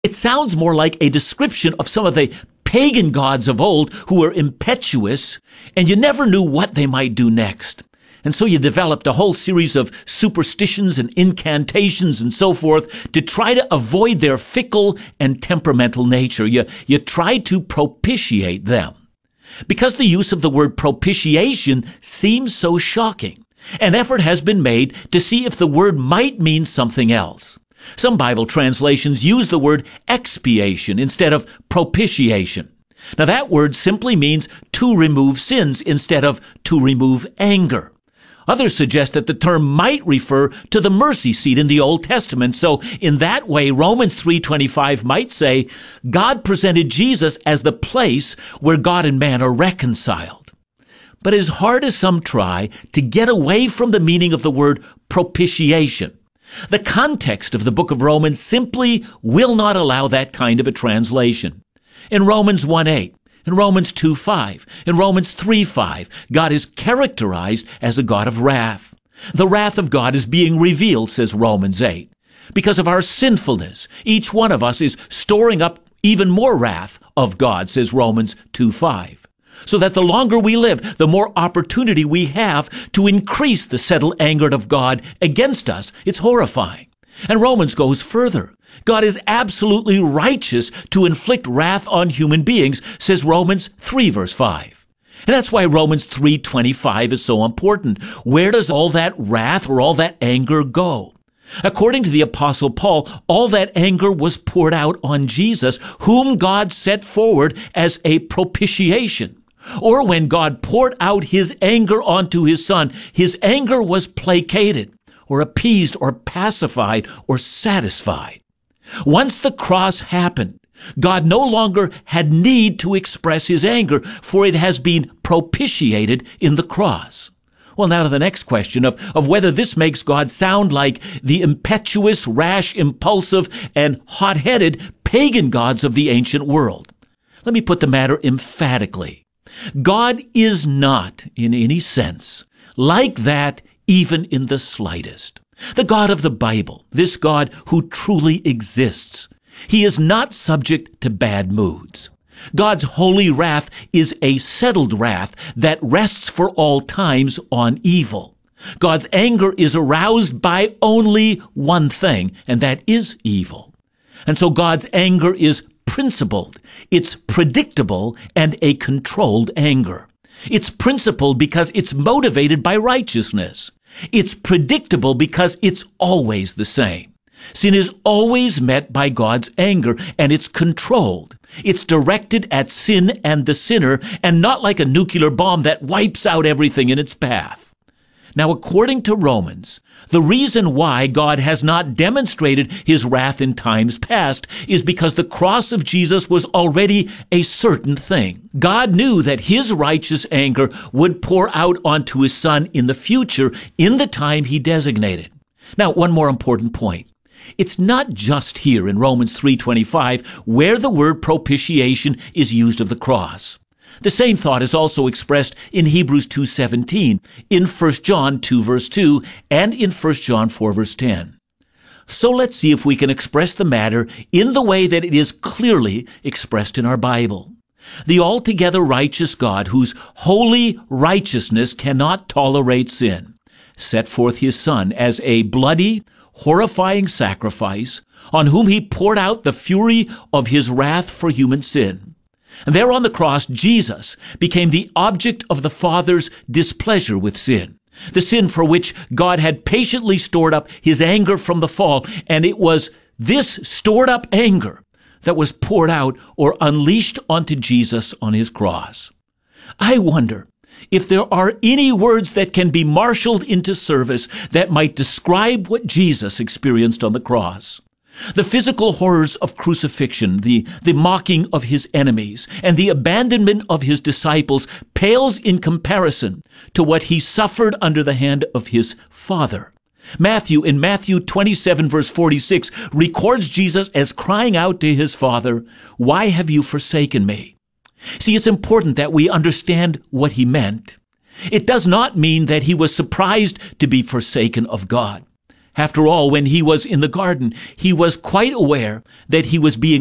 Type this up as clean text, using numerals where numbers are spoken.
It sounds more like a description of some of the pagan gods of old who were impetuous, and you never knew what they might do next. And so you developed a whole series of superstitions and incantations and so forth to try to avoid their fickle and temperamental nature. You tried to propitiate them. Because the use of the word propitiation seems so shocking, an effort has been made to see if the word might mean something else. Some Bible translations use the word expiation instead of propitiation. Now that word simply means to remove sins instead of to remove anger. Others suggest that the term might refer to the mercy seat in the Old Testament. So in that way, Romans 3:25 might say, God presented Jesus as the place where God and man are reconciled. But as hard as some try to get away from the meaning of the word propitiation, the context of the book of Romans simply will not allow that kind of a translation. In Romans 1:8, in Romans 2:5, in Romans 3:5, God is characterized as a God of wrath. The wrath of God is being revealed, says Romans 8. Because of our sinfulness, each one of us is storing up even more wrath of God, says Romans 2:5. So that the longer we live, the more opportunity we have to increase the settled anger of God against us. It's horrifying. And Romans goes further. God is absolutely righteous to inflict wrath on human beings, says Romans 3 verse 5. And that's why Romans 3:25 is so important. Where does all that wrath or all that anger go? According to the Apostle Paul, all that anger was poured out on Jesus, whom God set forward as a propitiation. Or when God poured out his anger onto his Son, his anger was placated, or appeased, or pacified, or satisfied. Once the cross happened, God no longer had need to express his anger, for it has been propitiated in the cross. Well, now to the next question of whether this makes God sound like the impetuous, rash, impulsive, and hot-headed pagan gods of the ancient world. Let me put the matter emphatically. God is not, in any sense, like that even in the slightest. The God of the Bible, this God who truly exists, he is not subject to bad moods. God's holy wrath is a settled wrath that rests for all times on evil. God's anger is aroused by only one thing, and that is evil. And so God's anger is principled, it's predictable, and a controlled anger. It's principled because it's motivated by righteousness. It's predictable because it's always the same. Sin is always met by God's anger, and it's controlled. It's directed at sin and the sinner, and not like a nuclear bomb that wipes out everything in its path. Now, according to Romans, the reason why God has not demonstrated his wrath in times past is because the cross of Jesus was already a certain thing. God knew that his righteous anger would pour out onto his Son in the future, in the time he designated. Now, one more important point. It's not just here in Romans 3:25 where the word propitiation is used of the cross. The same thought is also expressed in Hebrews 2:17, in 1 John 2 verse 2, and in 1 John 4 verse 10. So let's see if we can express the matter in the way that it is clearly expressed in our Bible. The altogether righteous God, whose holy righteousness cannot tolerate sin, set forth his Son as a bloody, horrifying sacrifice on whom he poured out the fury of his wrath for human sin. And there on the cross, Jesus became the object of the Father's displeasure with sin, the sin for which God had patiently stored up his anger from the fall, and it was this stored up anger that was poured out or unleashed onto Jesus on his cross. I wonder if there are any words that can be marshaled into service that might describe what Jesus experienced on the cross. The physical horrors of crucifixion, the mocking of his enemies, and the abandonment of his disciples pales in comparison to what he suffered under the hand of his Father. Matthew, in Matthew 27 verse 46, records Jesus as crying out to his Father, "Why have you forsaken me?" See, it's important that we understand what he meant. It does not mean that he was surprised to be forsaken of God. After all, when he was in the garden, he was quite aware that he was being